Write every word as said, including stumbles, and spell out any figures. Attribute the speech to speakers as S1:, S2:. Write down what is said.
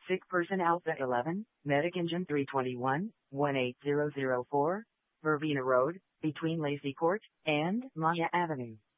S1: Sick person Alpha eleven, Medic Engine three twenty-one, one eight zero zero four, Verbena Road, between Lacey Court and Maya Avenue.